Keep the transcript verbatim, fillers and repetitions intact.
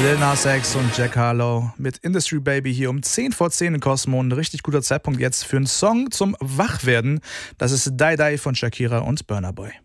Lil Nas X und Jack Harlow mit Industry Baby hier um zehn vor zehn in Cosmo. Ein richtig guter Zeitpunkt jetzt für einen Song zum Wachwerden. Das ist Die Die von Shakira und Burna Boy.